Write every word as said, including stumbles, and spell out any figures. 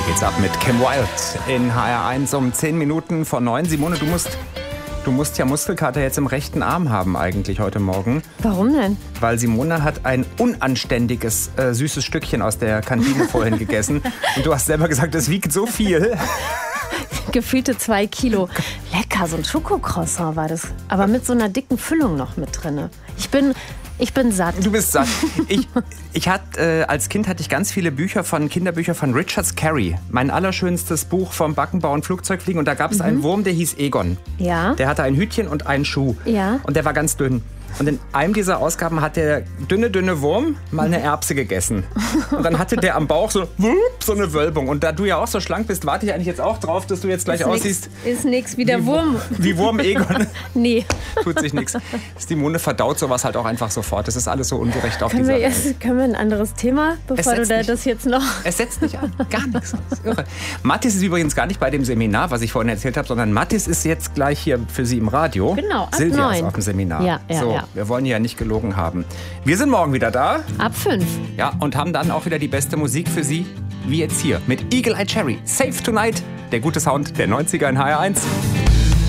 geht's ab mit Kim Wilde in H R eins um zehn Minuten vor neun. Simone, du musst, du musst ja Muskelkater jetzt im rechten Arm haben eigentlich heute Morgen. Warum denn? Weil Simone hat ein unanständiges, äh, süßes Stückchen aus der Kantine vorhin gegessen. Und du hast selber gesagt, es wiegt so viel. Gefühlte zwei Kilo. Lecker, so ein Schokocroissant war das. Aber mit so einer dicken Füllung noch mit drin. Ich bin... Ich bin satt. Du bist satt. Ich, ich hatte, äh, als Kind hatte ich ganz viele Bücher von Kinderbücher von Richard Scarry. Mein allerschönstes Buch vom Backenbau und Flugzeugfliegen. Und da gab es mhm. einen Wurm, der hieß Egon. Ja. Der hatte ein Hütchen und einen Schuh. Ja. Und der war ganz dünn. Und in einem dieser Ausgaben hat der dünne, dünne Wurm mal eine Erbse gegessen. Und dann hatte der am Bauch so, so eine Wölbung. Und da du ja auch so schlank bist, warte ich eigentlich jetzt auch drauf, dass du jetzt gleich ist aussiehst. Nix, ist nix wie der wie, Wurm. Wie Wurm Egon. Nee. Tut sich nichts. Simone verdaut sowas halt auch einfach sofort. Das ist alles so ungerecht auf können dieser wir jetzt, Können wir ein anderes Thema, bevor du da das jetzt noch... Es setzt nicht an. Gar nichts. Das ist irre. Mathis ist übrigens gar nicht bei dem Seminar, was ich vorhin erzählt habe, sondern Mathis ist jetzt gleich hier für Sie im Radio. Genau, ab Silvia neun. ist auf dem Seminar. Ja, ja, so, ja. Wir wollen ja nicht gelogen haben. Wir sind morgen wieder da. Ab fünf. Ja, und haben dann auch wieder die beste Musik für Sie, wie jetzt hier mit Eagle Eye Cherry. Save Tonight, der gute Sound der neunziger in H R eins.